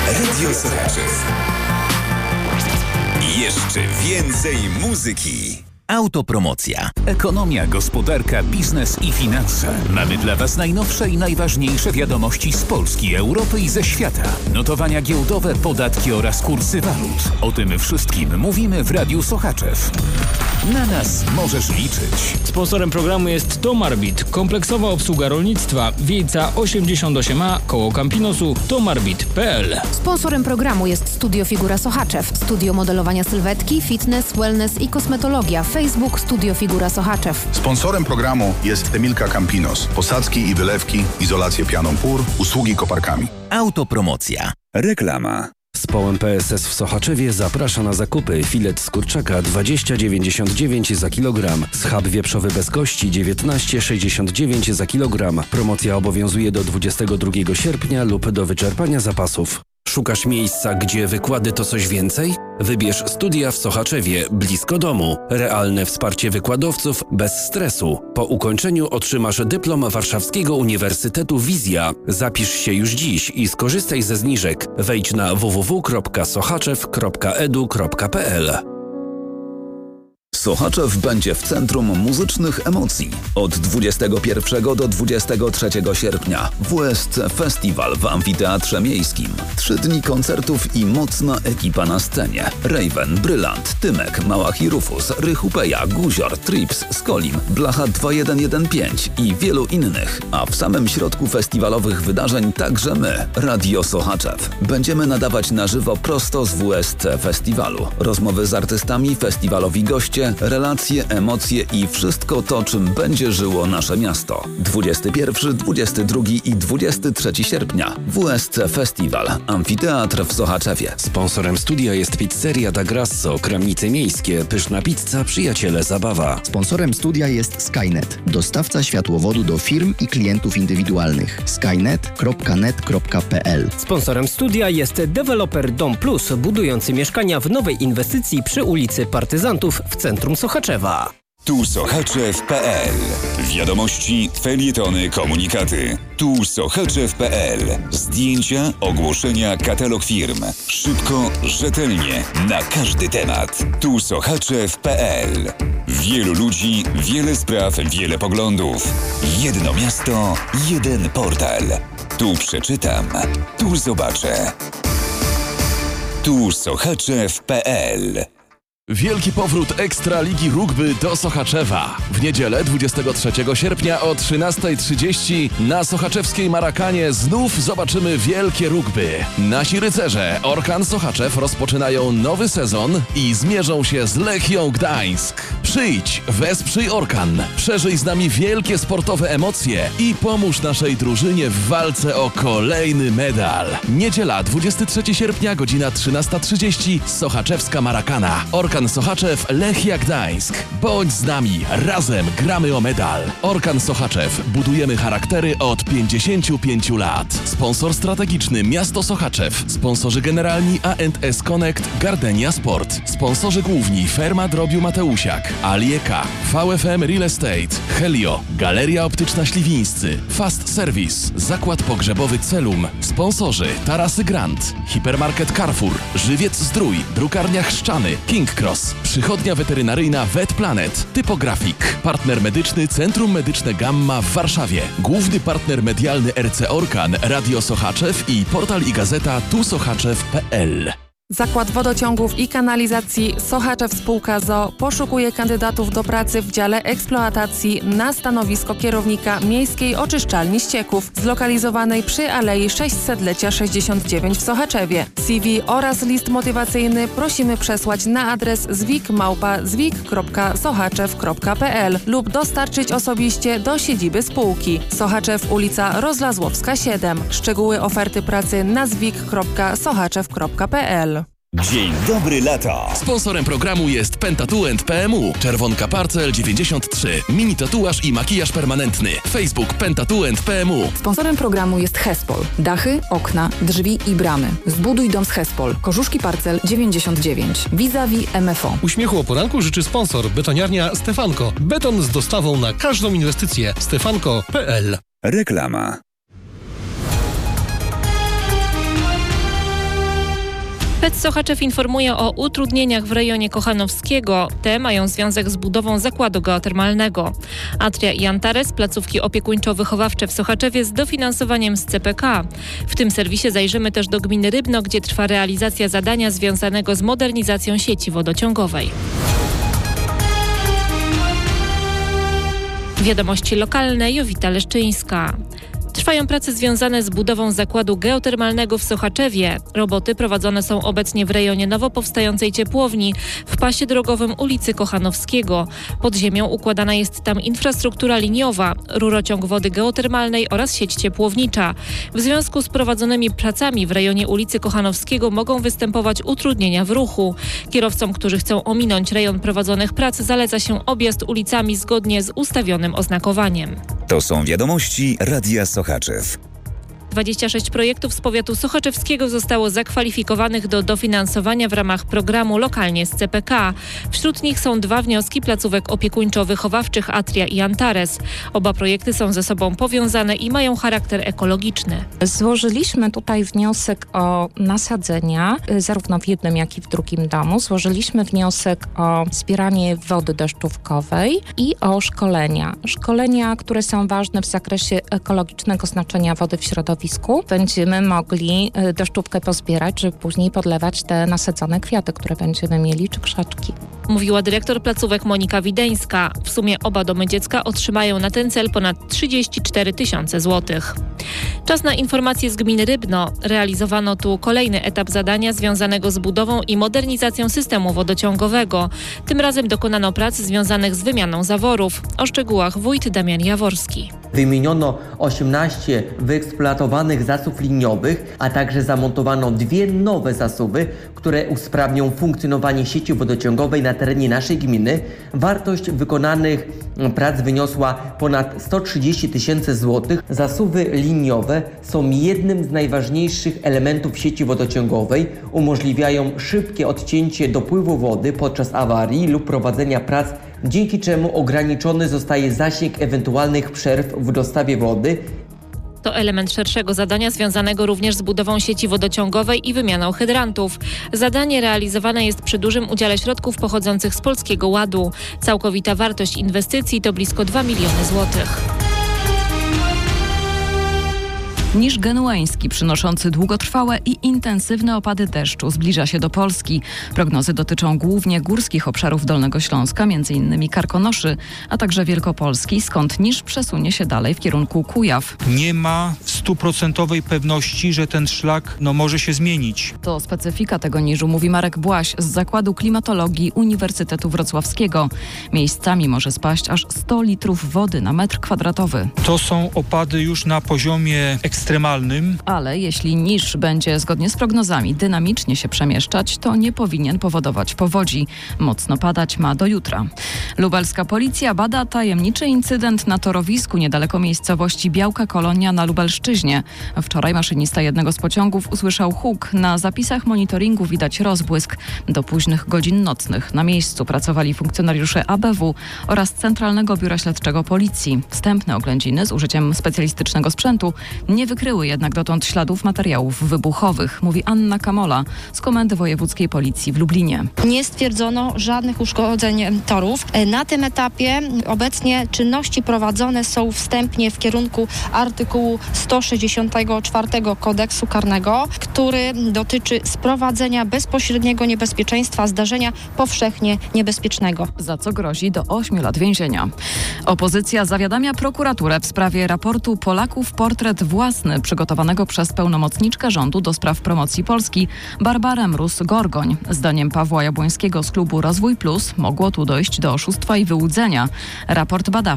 Radio Sochaczew. Jeszcze więcej muzyki. Autopromocja. Ekonomia, gospodarka, biznes i finanse. Mamy dla Was najnowsze i najważniejsze wiadomości z Polski, Europy i ze świata. Notowania giełdowe, podatki oraz kursy walut. O tym wszystkim mówimy w Radiu Sochaczew. Na nas możesz liczyć. Sponsorem programu jest Tomarbit, kompleksowa obsługa rolnictwa, Wiejca 88A, koło Campinosu, tomarbit.pl. Sponsorem programu jest Studio Figura Sochaczew, studio modelowania sylwetki, fitness, wellness i kosmetologia. Facebook Studio Figura Sochaczew. Sponsorem programu jest Emilka Campinos. Posadzki i wylewki, izolację pianą pór, usługi koparkami. Autopromocja. Reklama. Społem PSS w Sochaczewie zaprasza na zakupy. Filet z kurczaka 20,99 za kilogram. Schab wieprzowy bez kości 19,69 za kilogram. Promocja obowiązuje do 22 sierpnia lub do wyczerpania zapasów. Szukasz miejsca, gdzie wykłady to coś więcej? Wybierz studia w Sochaczewie, blisko domu. Realne wsparcie wykładowców bez stresu. Po ukończeniu otrzymasz dyplom Warszawskiego Uniwersytetu Wizja. Zapisz się już dziś i skorzystaj ze zniżek. Wejdź na www.sochaczew.edu.pl. Sochaczew będzie w centrum muzycznych emocji. Od 21 do 23 sierpnia WSC Festiwal w Amfiteatrze Miejskim. 3 dni koncertów i mocna ekipa na scenie. Raven, Brylant, Tymek, Małach i Rufus, Rychupeja, Guzior, Trips, Skolim, Blacha 2115 i wielu innych. A w samym środku festiwalowych wydarzeń także my, Radio Sochaczew. Będziemy nadawać na żywo prosto z WSC Festiwalu. Rozmowy z artystami, festiwalowi goście, relacje, emocje i wszystko to, czym będzie żyło nasze miasto. 21, 22 i 23 sierpnia. WSC Festiwal. Amfiteatr w Sochaczewie. Sponsorem studia jest Pizzeria da Grasso, Kramnice Miejskie, pyszna pizza, przyjaciele, zabawa. Sponsorem studia jest Skynet, dostawca światłowodu do firm i klientów indywidualnych. skynet.net.pl. Sponsorem studia jest deweloper Dom Plus, budujący mieszkania w nowej inwestycji przy ulicy Partyzantów w centrum Sochaczewa. Tu Sochaczew.pl. Wiadomości, felietony, komunikaty. Tu Sochaczew.pl. Zdjęcia, ogłoszenia, katalog firm. Szybko, rzetelnie, na każdy temat. Tu Sochaczew.pl. Wielu ludzi, wiele spraw, wiele poglądów. Jedno miasto, jeden portal. Tu przeczytam, tu zobaczę. Tu Sochaczew.pl. Wielki powrót Ekstraligi Rugby do Sochaczewa. W niedzielę 23 sierpnia o 13:30 na sochaczewskiej Marakanie znów zobaczymy wielkie rugby. Nasi rycerze Orkan Sochaczew rozpoczynają nowy sezon i zmierzą się z Lechią Gdańsk. Przyjdź, wesprzyj Orkan, przeżyj z nami wielkie sportowe emocje i pomóż naszej drużynie w walce o kolejny medal. Niedziela 23 sierpnia, godzina 13:30, sochaczewska Marakana. Orkan Sochaczew, Lechia Gdańsk. Bądź z nami, razem gramy o medal. Orkan Sochaczew, budujemy charaktery od 55 lat. Sponsor strategiczny Miasto Sochaczew. Sponsorzy generalni A&S Connect, Gardenia Sport. Sponsorzy główni Ferma Drobiu Mateusiak, Alieka, VFM Real Estate, Helio, Galeria Optyczna Śliwińscy, Fast Service, Zakład Pogrzebowy Celum. Sponsorzy Tarasy Grand, Hipermarket Carrefour, Żywiec Zdrój, Drukarnia Chrzczany, King Cross, Przychodnia Weterynaryjna Vet Planet, Typografik, partner medyczny Centrum Medyczne Gamma w Warszawie, główny partner medialny RC Orkan, Radio Sochaczew i portal i gazeta tusochaczew.pl. Zakład Wodociągów i Kanalizacji Sochaczew Spółka ZOO poszukuje kandydatów do pracy w dziale eksploatacji na stanowisko kierownika Miejskiej Oczyszczalni Ścieków zlokalizowanej przy Alei 600-lecia 69 w Sochaczewie. CV oraz list motywacyjny prosimy przesłać na adres zwik@zwik.sochaczew.pl lub dostarczyć osobiście do siedziby spółki. Sochaczew, ulica Rozlazłowska 7. Szczegóły oferty pracy na zwik.sochaczew.pl. Dzień dobry lato. Sponsorem programu jest Pentatu & PMU. Czerwonka Parcel 93. Mini tatuaż i makijaż permanentny. Facebook Pentatu & PMU. Sponsorem programu jest Hespol. Dachy, okna, drzwi i bramy. Zbuduj dom z Hespol. Korzuszki Parcel 99. Vis-a-vis MFO. Uśmiechu o poranku życzy sponsor betoniarnia Stefanko. Beton z dostawą na każdą inwestycję. Stefanko.pl. Reklama. PET Sochaczew informuje o utrudnieniach w rejonie Kochanowskiego. Te mają związek z budową zakładu geotermalnego. Atria i Antares, placówki opiekuńczo-wychowawcze w Sochaczewie z dofinansowaniem z CPK. W tym serwisie zajrzymy też do gminy Rybno, gdzie trwa realizacja zadania związanego z modernizacją sieci wodociągowej. Wiadomości lokalne, Jowita Leszczyńska. Trwają prace związane z budową zakładu geotermalnego w Sochaczewie. Roboty prowadzone są obecnie w rejonie nowo powstającej ciepłowni w pasie drogowym ulicy Kochanowskiego. Pod ziemią układana jest tam infrastruktura liniowa, rurociąg wody geotermalnej oraz sieć ciepłownicza. W związku z prowadzonymi pracami w rejonie ulicy Kochanowskiego mogą występować utrudnienia w ruchu. Kierowcom, którzy chcą ominąć rejon prowadzonych prac, zaleca się objazd ulicami zgodnie z ustawionym oznakowaniem. To są wiadomości Radia Sochaczew. 26 projektów z powiatu sochaczewskiego zostało zakwalifikowanych do dofinansowania w ramach programu Lokalnie z CPK. Wśród nich są 2 wnioski placówek opiekuńczo-wychowawczych Atria i Antares. Oba projekty są ze sobą powiązane i mają charakter ekologiczny. Złożyliśmy tutaj wniosek o nasadzenia, zarówno w jednym, jak i w drugim domu. Złożyliśmy wniosek o zbieranie wody deszczówkowej i o szkolenia. Szkolenia, które są ważne w zakresie ekologicznego znaczenia wody w środowisku. Będziemy mogli deszczówkę pozbierać, żeby później podlewać te nasadzone kwiaty, które będziemy mieli, czy krzaczki. Mówiła dyrektor placówek Monika Wideńska. W sumie oba domy dziecka otrzymają na ten cel ponad 34 000 złotych. Czas na informacje z gminy Rybno. Realizowano tu kolejny etap zadania związanego z budową i modernizacją systemu wodociągowego. Tym razem dokonano prac związanych z wymianą zaworów. O szczegółach wójt Damian Jaworski. Wymieniono 18 wyeksploatowanych zasów liniowych, a także zamontowano 2 nowe zasuwy, które usprawnią funkcjonowanie sieci wodociągowej na terenie naszej gminy. Wartość wykonanych prac wyniosła ponad 130 000 złotych. Zasuwy liniowe są jednym z najważniejszych elementów sieci wodociągowej. Umożliwiają szybkie odcięcie dopływu wody podczas awarii lub prowadzenia prac, dzięki czemu ograniczony zostaje zasięg ewentualnych przerw w dostawie wody. To element szerszego zadania związanego również z budową sieci wodociągowej i wymianą hydrantów. Zadanie realizowane jest przy dużym udziale środków pochodzących z Polskiego Ładu. Całkowita wartość inwestycji to blisko 2 miliony złotych. Niż genueński, przynoszący długotrwałe i intensywne opady deszczu, zbliża się do Polski. Prognozy dotyczą głównie górskich obszarów Dolnego Śląska, m.in. Karkonoszy, a także Wielkopolski, skąd niż przesunie się dalej w kierunku Kujaw. Nie ma 100% pewności, że ten szlak może się zmienić. To specyfika tego niżu, mówi Marek Błaś z Zakładu Klimatologii Uniwersytetu Wrocławskiego. Miejscami może spaść aż 100 litrów wody na metr kwadratowy. To są opady już na poziomie ekstremalnym. Ale jeśli niż będzie zgodnie z prognozami dynamicznie się przemieszczać, to nie powinien powodować powodzi. Mocno padać ma do jutra. Lubelska policja bada tajemniczy incydent na torowisku niedaleko miejscowości Białka Kolonia na Lubelszczyźnie. Wczoraj maszynista jednego z pociągów usłyszał huk. Na zapisach monitoringu widać rozbłysk. Do późnych godzin nocnych na miejscu pracowali funkcjonariusze ABW oraz Centralnego Biura Śledczego Policji. Wstępne oględziny z użyciem specjalistycznego sprzętu nie wykryły jednak dotąd śladów materiałów wybuchowych, mówi Anna Kamola z Komendy Wojewódzkiej Policji w Lublinie. Nie stwierdzono żadnych uszkodzeń torów. Na tym etapie obecnie czynności prowadzone są wstępnie w kierunku artykułu 164 Kodeksu Karnego, który dotyczy sprowadzenia bezpośredniego niebezpieczeństwa zdarzenia powszechnie niebezpiecznego. Za co grozi do 8 lat więzienia. Opozycja zawiadamia prokuraturę w sprawie raportu Polaków Portret Własny przygotowanego przez pełnomocniczkę rządu do spraw promocji Polski Barbarę Mróz-Gorgoń. Zdaniem Pawła Jabłońskiego z klubu Rozwój Plus mogło tu dojść do oszustwa i wyłudzenia. Raport badawczy